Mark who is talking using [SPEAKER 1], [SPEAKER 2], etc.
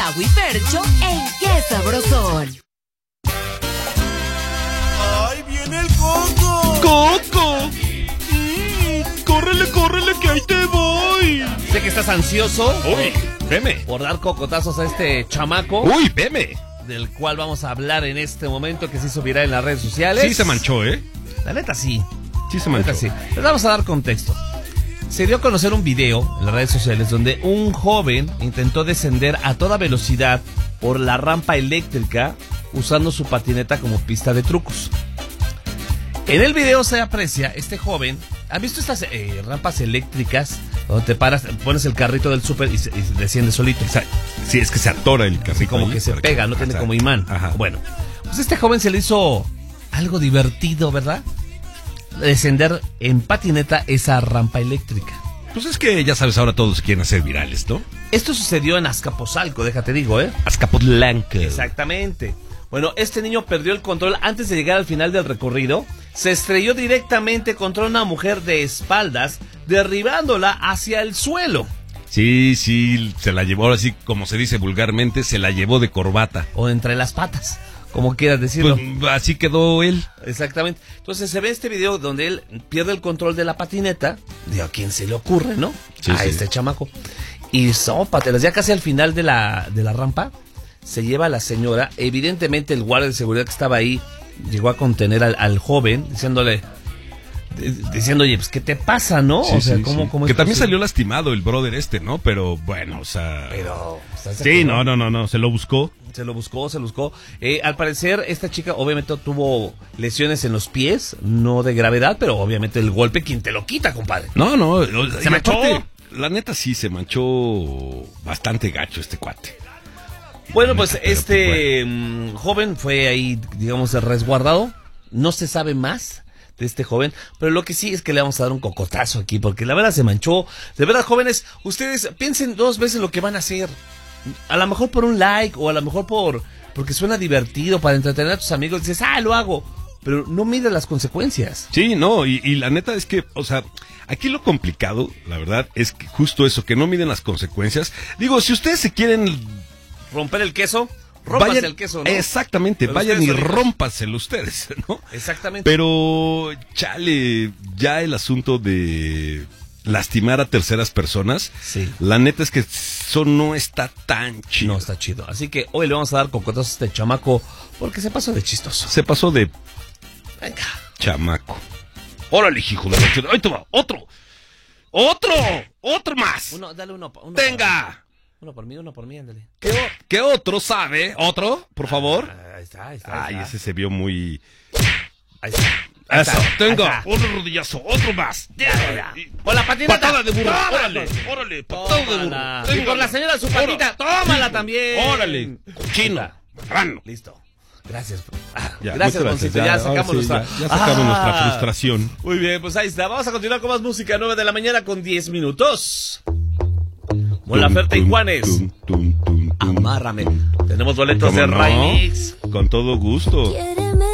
[SPEAKER 1] Tavo y Fercho en Qué Sabrosón.
[SPEAKER 2] ¡Ay, viene el Coco!
[SPEAKER 3] ¡Coco! ¡Córrele, córrele, que ahí te voy!
[SPEAKER 4] Sé que estás ansioso.
[SPEAKER 3] ¡Uy, veme!
[SPEAKER 4] Por dar cocotazos a este chamaco.
[SPEAKER 3] ¡Uy, veme!
[SPEAKER 4] Del cual vamos a hablar en este momento, que se hizo viral en las redes sociales.
[SPEAKER 3] Sí se manchó, ¿eh?
[SPEAKER 4] La neta sí.
[SPEAKER 3] Sí se manchó.
[SPEAKER 4] La neta sí. Les vamos a dar contexto. Se dio a conocer un video en las redes sociales donde un joven intentó descender a toda velocidad por la rampa eléctrica usando su patineta como pista de trucos. En el video se aprecia este joven. ¿Han visto estas rampas eléctricas donde te paras, pones el carrito del súper y desciende solito?
[SPEAKER 3] Sí, es que se atora el carrito.
[SPEAKER 4] Como que se pega, no tiene como imán.
[SPEAKER 3] Ajá.
[SPEAKER 4] Bueno, pues este joven se le hizo algo divertido, ¿verdad? Descender en patineta esa rampa eléctrica.
[SPEAKER 3] Pues es que ya sabes, ahora todos quieren hacer virales, ¿no?
[SPEAKER 4] Esto sucedió en Azcapotzalco, déjate digo, ¿eh?
[SPEAKER 3] Azcapotzalco.
[SPEAKER 4] Exactamente. Bueno, este niño perdió el control antes de llegar al final del recorrido. Se estrelló directamente contra una mujer de espaldas, derribándola hacia el suelo.
[SPEAKER 3] Sí, se la llevó, ahora sí, como se dice vulgarmente, se la llevó de corbata.
[SPEAKER 4] O entre las patas, como quieras decirlo.
[SPEAKER 3] Pues así quedó él.
[SPEAKER 4] Exactamente. Entonces se ve este video donde él pierde el control de la patineta. Digo, ¿a quién se le ocurre, no?
[SPEAKER 3] Sí,
[SPEAKER 4] a
[SPEAKER 3] sí.
[SPEAKER 4] este chamaco. Y zópatelas, ya casi al final de la rampa, se lleva a la señora. Evidentemente el guardia de seguridad que estaba ahí llegó a contener al joven, diciendo, oye, pues, ¿qué te pasa, no?
[SPEAKER 3] Sí,
[SPEAKER 4] o sea,
[SPEAKER 3] sí,
[SPEAKER 4] ¿cómo
[SPEAKER 3] sí.
[SPEAKER 4] es
[SPEAKER 3] que también
[SPEAKER 4] posible?
[SPEAKER 3] salió lastimado el brother ¿no? Pero bueno, o sea...
[SPEAKER 4] Pero...
[SPEAKER 3] Sí, no, se lo buscó.
[SPEAKER 4] Se lo buscó. Al parecer, esta chica obviamente tuvo lesiones en los pies, no de gravedad, pero obviamente el golpe, ¿quién te lo quita, compadre?
[SPEAKER 3] No,
[SPEAKER 4] Se manchó.
[SPEAKER 3] aparte, la neta sí, se manchó bastante gacho este cuate.
[SPEAKER 4] Bueno, pues joven fue ahí, digamos, resguardado. No se sabe más de este joven, pero lo que sí es que le vamos a dar un cocotazo aquí, porque la verdad se manchó. De verdad, jóvenes, ustedes piensen dos veces lo que van a hacer. A lo mejor por un like, o a lo mejor porque suena divertido, para entretener a tus amigos. Dices, lo hago, pero no mides las consecuencias.
[SPEAKER 3] Sí, no, y la neta es que, o sea, aquí lo complicado, la verdad, es que justo eso, que no miden las consecuencias. Digo, si ustedes se quieren...
[SPEAKER 4] romper el queso, rómpase el queso, ¿no?
[SPEAKER 3] Exactamente,
[SPEAKER 4] pero
[SPEAKER 3] vayan y
[SPEAKER 4] solitos.
[SPEAKER 3] rómpaselo ustedes, ¿no?
[SPEAKER 4] Exactamente.
[SPEAKER 3] Pero, chale, ya el asunto de lastimar a terceras personas,
[SPEAKER 4] sí.
[SPEAKER 3] La neta es que eso no está tan chido.
[SPEAKER 4] No está chido. Así que hoy le vamos a dar cocotazos a este chamaco, porque se pasó de chistoso.
[SPEAKER 3] Se pasó de
[SPEAKER 4] Venga.
[SPEAKER 3] chamaco. Órale, hijo de la chido. Ahí te va, otro más.
[SPEAKER 4] Dale uno.
[SPEAKER 3] Venga.
[SPEAKER 4] Uno por mí, ándale.
[SPEAKER 3] ¿Qué otro sabe? ¿Otro? Por favor.
[SPEAKER 4] Ahí está.
[SPEAKER 3] Ay, ese se vio muy...
[SPEAKER 4] Ahí está.
[SPEAKER 3] Eso, tengo
[SPEAKER 4] ahí está.
[SPEAKER 3] otro rodillazo, otro más.
[SPEAKER 4] Ya. Por la patineta.
[SPEAKER 3] Patada de burro,
[SPEAKER 4] Tómala.
[SPEAKER 3] órale, patada de
[SPEAKER 4] Tómala.
[SPEAKER 3] burro.
[SPEAKER 4] Y por la señora su patita, tómala también.
[SPEAKER 3] Órale, cochino, marrano.
[SPEAKER 4] Listo. Gracias.
[SPEAKER 3] Ya,
[SPEAKER 4] Gracias,
[SPEAKER 3] muchas
[SPEAKER 4] Moncito. Ya sacamos nuestra...
[SPEAKER 3] ya sacamos nuestra frustración.
[SPEAKER 4] Muy bien, pues ahí está. Vamos a continuar con más música. 9 de la mañana con 10 minutos. Mola Ferte y Juanes. Amárrame. Tenemos boletos de
[SPEAKER 3] ¿Cómo no?
[SPEAKER 4] Remix.
[SPEAKER 3] Con todo gusto.